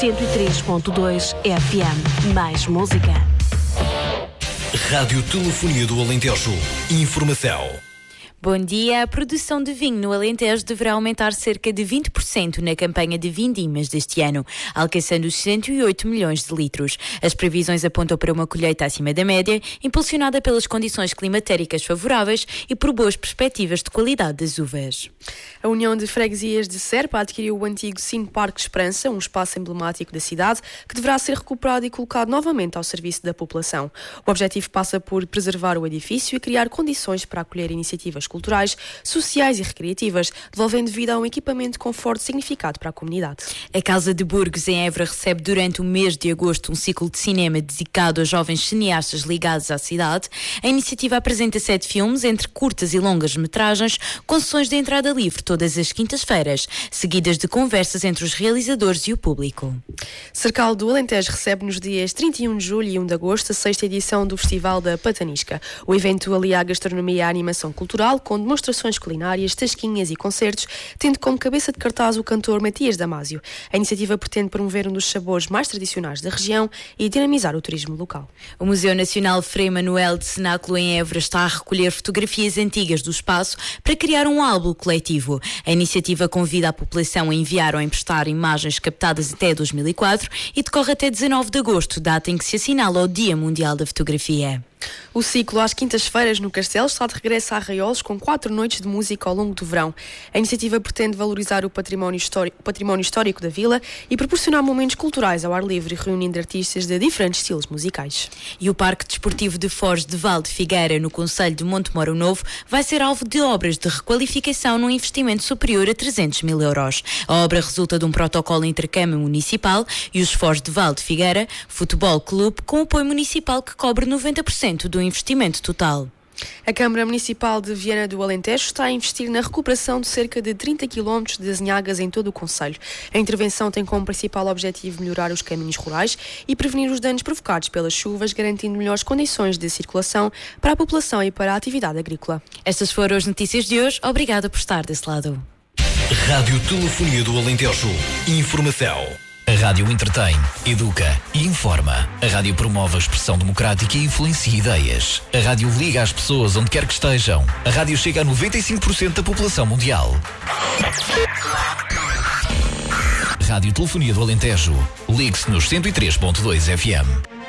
103.2 FM. Mais música. Rádio Telefonia do Alentejo. Informação. Bom dia. A produção de vinho no Alentejo deverá aumentar cerca de 20% na campanha de vindimas deste ano, alcançando os 108 milhões de litros. As previsões apontam para uma colheita acima da média, impulsionada pelas condições climatéricas favoráveis e por boas perspectivas de qualidade das uvas. A União de Freguesias de Serpa adquiriu o antigo Cine Parque Esperança, um espaço emblemático da cidade, que deverá ser recuperado e colocado novamente ao serviço da população. O objetivo passa por preservar o edifício e criar condições para acolher iniciativas culturais, sociais e recreativas, devolvendo vida a um equipamento de conforto significado para a comunidade. A Casa de Burgos, em Évora, recebe durante o mês de agosto um ciclo de cinema dedicado a jovens cineastas ligados à cidade. A iniciativa apresenta 7 filmes, entre curtas e longas metragens, com sessões de entrada livre todas as quintas-feiras, seguidas de conversas entre os realizadores e o público. Cercal do Alentejo recebe nos dias 31 de julho e 1 de agosto a 6ª edição do Festival da Patanisca. O evento alia a gastronomia e a animação cultural, com demonstrações culinárias, tasquinhas e concertos, tendo como cabeça de cartaz o cantor Matias Damasio. A iniciativa pretende promover um dos sabores mais tradicionais da região e dinamizar o turismo local. O Museu Nacional Frei Manuel de Cenáculo em Évora está a recolher fotografias antigas do espaço para criar um álbum coletivo. A iniciativa convida a população a enviar ou emprestar imagens captadas até 2004 e decorre até 19 de agosto, data em que se assinala o Dia Mundial da Fotografia. O ciclo às quintas-feiras no Castelo está de regresso a Arraiolos com 4 noites de música ao longo do verão. A iniciativa pretende valorizar o património histórico da vila e proporcionar momentos culturais ao ar livre, reunindo artistas de diferentes estilos musicais. E o Parque Desportivo de Foz de Val de Figueira, no concelho de Montemoro Novo, vai ser alvo de obras de requalificação num investimento superior a 300 mil euros. A obra resulta de um protocolo intercâmbio municipal e os Foz de Val de Figueira Futebol Clube, com apoio municipal que cobre 90% do investimento total. A Câmara Municipal de Viana do Alentejo está a investir na recuperação de cerca de 30 km de azinhagas em todo o concelho. A intervenção tem como principal objetivo melhorar os caminhos rurais e prevenir os danos provocados pelas chuvas, garantindo melhores condições de circulação para a população e para a atividade agrícola. Estas foram as notícias de hoje. Obrigada por estar desse lado. Rádio Telefonia do Alentejo. Informação. A rádio entretém, educa e informa. A rádio promove a expressão democrática e influencia ideias. A rádio liga as pessoas onde quer que estejam. A rádio chega a 95% da população mundial. Rádio Telefonia do Alentejo. Ligue-se nos 103.2 FM.